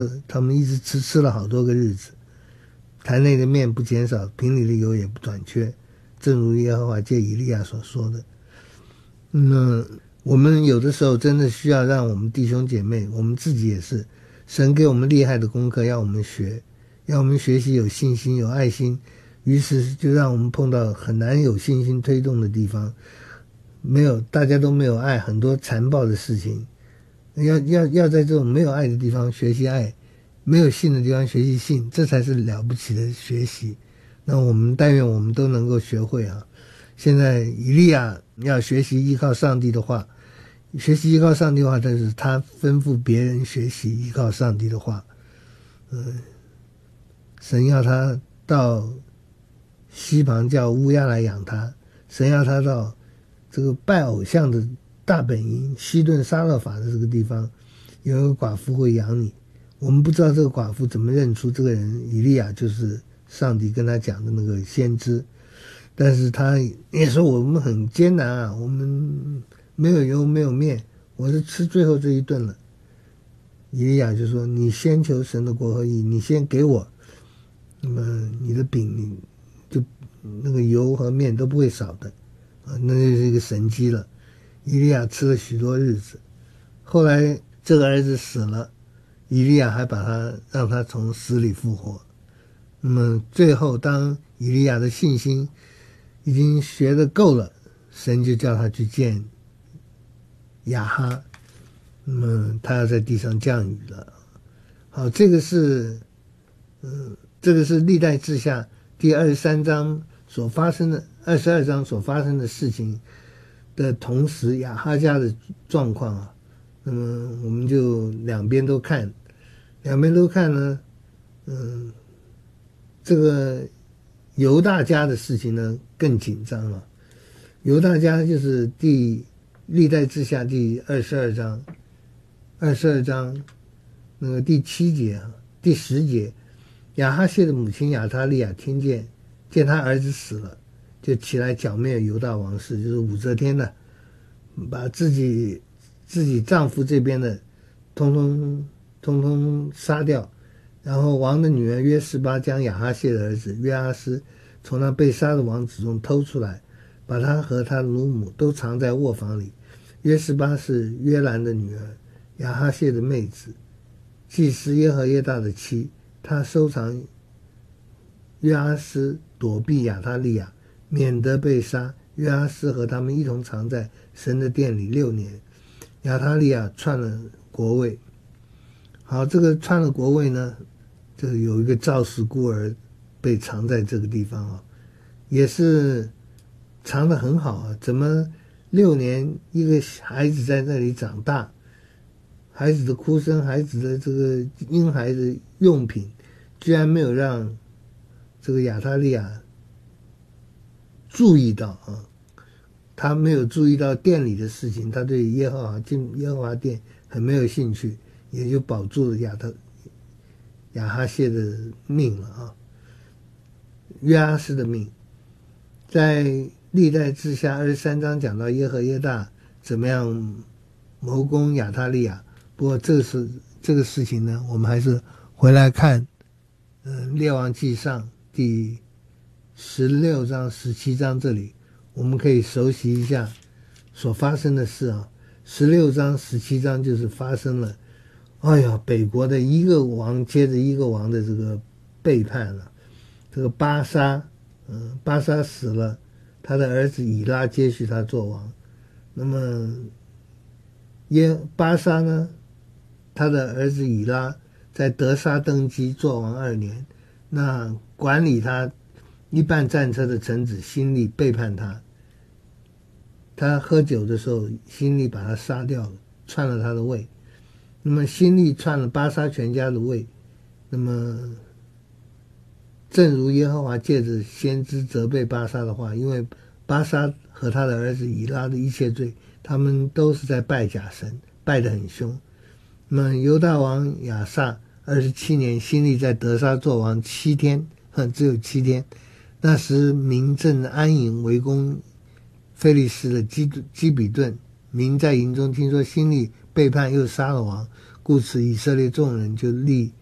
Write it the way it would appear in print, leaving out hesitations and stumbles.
他们一直吃了好多个日子，坛内的面不减少，瓶里的油也不短缺，正如耶和华借以利亚所说的。那我们有的时候真的需要让我们弟兄姐妹，我们自己也是，神给我们厉害的功课要我们学，要我们学习有信心有爱心，于是就让我们碰到很难有信心推动的地方，大家都没有爱，很多残暴的事情，要在这种没有爱的地方学习爱，没有信的地方学习信，这才是了不起的学习。那我们但愿我们都能够学会啊！现在以利亚要学习依靠上帝的话，学习依靠上帝的话，但是他吩咐别人学习依靠上帝的话。神要他到西旁叫乌鸦来养他，神要他到这个拜偶像的大本营西顿沙勒法的这个地方，有一个寡妇会养你。我们不知道这个寡妇怎么认出这个人以利亚就是上帝跟他讲的那个先知，但是他也说我们很艰难啊，我们没有油没有面，我是吃最后这一顿了。以利亚就说你先求神的国和义，你先给我，那么你的饼就那个油和面都不会少的啊，那就是一个神迹了。以利亚吃了许多日子，后来这个儿子死了，以利亚还让他从死里复活。那么最后当以利亚的信心已经学得够了，神就叫他去见亚哈，那么他要在地上降雨了。好，这个是历代志下第23章所发生的22章所发生的事情的同时，亚哈家的状况啊，那么我们就两边都看呢，这个犹大家的事情呢更紧张了。犹大家就是历代志下第22章那个第7节啊，第10节，亚哈谢的母亲亚他利亚听见他儿子死了，就起来剿灭犹大王室，就是武则天的，把自己丈夫这边的通通杀掉，然后王的女儿约示巴将亚哈谢的儿子约阿斯从那被杀的王子中偷出来，把他和他的乳母都藏在卧房里。约示巴是约兰的女儿，亚哈谢的妹子，祭司耶和耶大的妻，他收藏约阿斯，躲避亚他利亚，免得被杀。约阿斯和他们一同藏在神的殿里6年。亚他利亚篡了国位。好，这个篡了国位呢，就有一个赵氏孤儿被藏在这个地方啊，也是藏得很好啊。怎么6年一个孩子在那里长大，孩子的哭声，孩子的这个婴孩的用品，居然没有让这个亚他利亚注意到啊，他没有注意到店里的事情，他对耶和华进耶和华殿很没有兴趣，也就保住了亚哈谢的命了啊，约阿斯的命。在历代志下23章讲到耶和耶大怎么样谋攻亚他利亚，不过这个事情呢，我们还是回来看列王纪上第16章17章这里，我们可以熟悉一下所发生的事啊。16章17章就是发生了北国的一个王接着一个王的这个背叛了。这个巴沙死了，他的儿子以拉接续他做王。那么巴沙呢，他的儿子以拉在得沙登基做王2年，那管理他一半战车的臣子辛利背叛他，他喝酒的时候辛利把他杀掉了，篡了他的位。那么辛利篡了巴沙全家的位，那么正如耶和华借着先知责备巴沙的话，因为巴沙和他的儿子以拉的一切罪，他们都是在拜假神，拜得很凶。那么犹大王亚撒27年，辛利在得沙做王7天，只有7天。那时民正安营围攻非利士的基比顿，民在营中听说辛利背叛又杀了王， 故此以色列众人就立